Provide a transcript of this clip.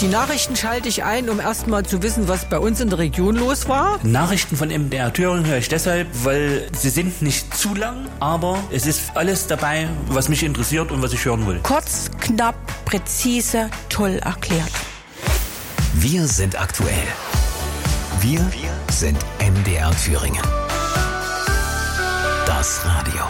Die Nachrichten schalte ich ein, um erst mal zu wissen, was bei uns in der Region los war. Nachrichten von MDR Thüringen höre ich deshalb, weil sie sind nicht zu lang, aber es ist alles dabei, was mich interessiert und was ich hören will. Kurz, knapp, präzise, toll erklärt. Wir sind aktuell. Wir sind MDR Thüringen. Das Radio.